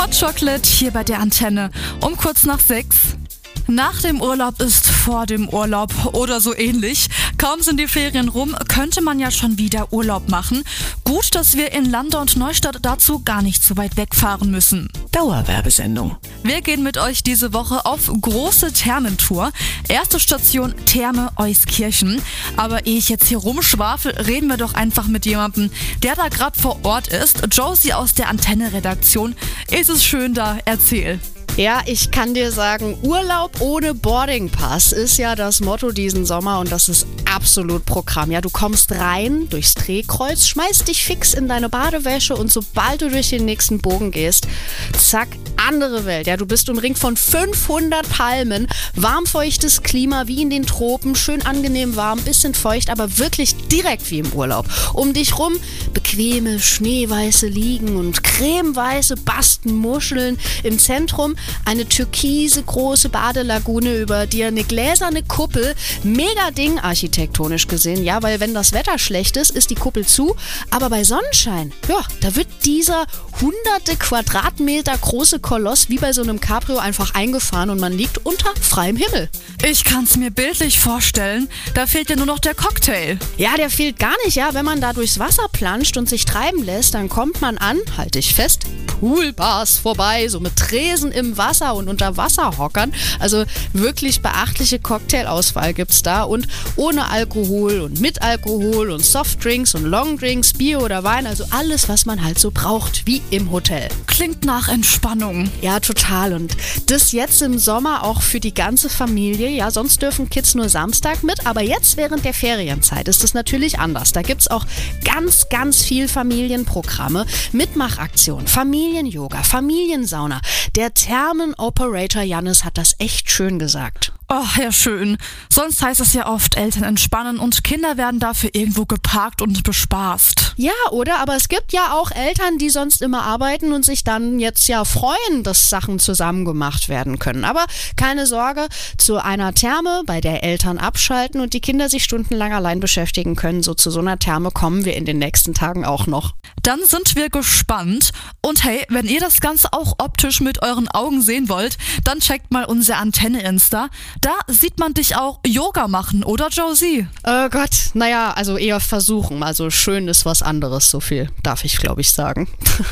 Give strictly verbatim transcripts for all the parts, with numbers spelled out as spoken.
Hot Chocolate hier bei der Antenne um kurz nach sechs. Nach dem Urlaub ist vor dem Urlaub oder so ähnlich. Kaum sind die Ferien rum, könnte man ja schon wieder Urlaub machen. Gut, dass wir in Landau und Neustadt dazu gar nicht so weit wegfahren müssen. Dauerwerbesendung. Wir gehen mit euch diese Woche auf große Thermentour. Erste Station Therme Euskirchen. Aber ehe ich jetzt hier rumschwafel, reden wir doch einfach mit jemandem, der da gerade vor Ort ist. Josie aus der Antenne-Redaktion. Ist es schön da? Erzähl. Ja, ich kann dir sagen, Urlaub ohne Boardingpass ist ja das Motto diesen Sommer und das ist absolut Programm. Ja, du kommst rein durchs Drehkreuz, schmeißt dich fix in deine Badewäsche und sobald du durch den nächsten Bogen gehst, zack, andere Welt. Ja, du bist umringt von fünfhundert Palmen, warmfeuchtes Klima wie in den Tropen, schön angenehm warm, bisschen feucht, aber wirklich direkt wie im Urlaub. Um dich rum bequeme, schneeweiße Liegen und cremeweiße Bastenmuscheln. Im Zentrum eine türkise große Badelagune, über dir eine gläserne Kuppel. Mega Ding architektonisch gesehen, ja, weil wenn das Wetter schlecht ist, ist die Kuppel zu. Aber bei Sonnenschein, ja, da wird dieser hunderte Quadratmeter große Koloss wie bei so einem Cabrio einfach eingefahren und man liegt unter freiem Himmel. Ich kann's mir bildlich vorstellen. Da fehlt ja nur noch der Cocktail. Ja, der fehlt gar nicht, ja. Wenn man da durchs Wasser planscht und sich treiben lässt, dann kommt man an, halte ich fest, Poolbars vorbei, so mit Tresen im Wasser und unter Wasserhockern. Also wirklich beachtliche Cocktailauswahl gibt's da und ohne Alkohol und mit Alkohol und Softdrinks und Longdrinks, Bier oder Wein, also alles, was man halt so braucht, wie im Hotel. Klingt nach Entspannung. Ja, total. Und das jetzt im Sommer auch für die ganze Familie. Ja, sonst dürfen Kids nur Samstag mit, aber jetzt während der Ferienzeit ist es natürlich anders. Da gibt's auch ganz, ganz viel Familienprogramme, Mitmachaktionen, Familien-Yoga, Familiensauna. Der Thermen-Operator Jannis hat das echt schön gesagt. Oh, ja schön. Sonst heißt es ja oft, Eltern entspannen und Kinder werden dafür irgendwo geparkt und bespaßt. Ja, oder? Aber es gibt ja auch Eltern, die sonst immer arbeiten und sich dann jetzt ja freuen, dass Sachen zusammen gemacht werden können. Aber keine Sorge, zu einer Therme, bei der Eltern abschalten und die Kinder sich stundenlang allein beschäftigen können, so zu so einer Therme kommen wir in den nächsten Tagen auch noch. Dann sind wir gespannt. Und hey, wenn ihr das Ganze auch optisch mit euren Augen sehen wollt, dann checkt mal unser Antenne-Insta. Da sieht man dich auch Yoga machen, oder Josie? Oh Gott, naja, also eher versuchen. Also schön ist was anderes, so viel darf ich, glaube ich, sagen.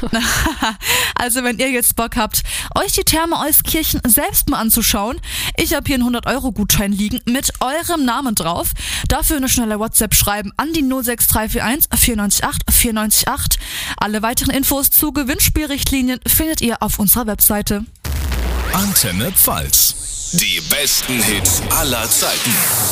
Also wenn ihr jetzt Bock habt, euch die Therme Euskirchen selbst mal anzuschauen, ich habe hier einen hundert Euro Gutschein liegen mit eurem Namen drauf. Dafür eine schnelle WhatsApp schreiben an die null sechs drei vier eins vier neun acht vier neun acht. Alle weiteren Infos zu Gewinnspielrichtlinien findet ihr auf unserer Webseite. Antenne Pfalz. Die besten Hits aller Zeiten.